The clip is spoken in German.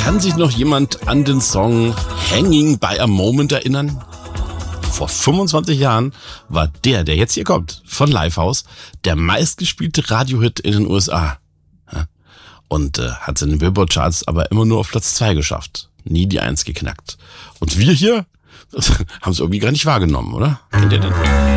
Kann sich noch jemand an den Song Hanging by a Moment erinnern? Vor 25 Jahren war der jetzt hier kommt, von Lifehouse, der meistgespielte Radiohit in den USA. Und hat es in den Billboard-Charts aber immer nur auf Platz 2 geschafft. Nie die 1 geknackt. Und wir hier haben es irgendwie gar nicht wahrgenommen, oder? Kennt ihr den?